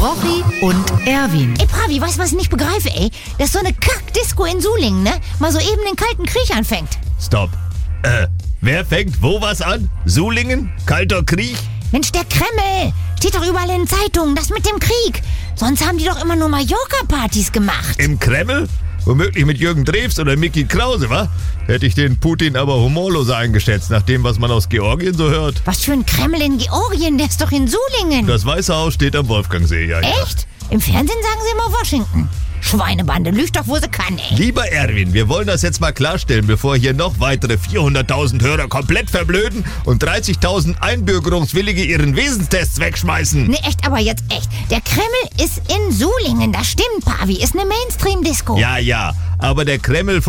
Rochi und Erwin. Ey, Pravi, weißt du, was ich nicht begreife, ey? Das ist so eine Kack-Disco in Sulingen, ne? Mal so eben den Kalten Krieg anfängt. Stopp. Wer fängt wo was an? Sulingen? Kalter Krieg? Mensch, der Kreml! Steht doch überall in den Zeitungen, das mit dem Krieg. Sonst haben die doch immer nur Mallorca-Partys gemacht. Im Kreml? Womöglich mit Jürgen Drews oder Mickey Krause, wa? Hätte ich den Putin aber humorloser eingeschätzt, nach dem, was man aus Georgien so hört. Was für ein Kreml in Georgien? Der ist doch in Sulingen. Das Weiße Haus steht am Wolfgangsee, ja. Echt? Im Fernsehen sagen sie immer Washington. Schweinebande, lügt doch, wo sie kann, ey. Lieber Erwin, wir wollen das jetzt mal klarstellen, bevor hier noch weitere 400.000 Hörer komplett verblöden und 30.000 Einbürgerungswillige ihren Wesenstests wegschmeißen. Ne, echt, aber jetzt echt. Der Kreml ist in Sulingen, das stimmt, Pavi. Ist eine Mainstream-Disco. Ja, aber der Kreml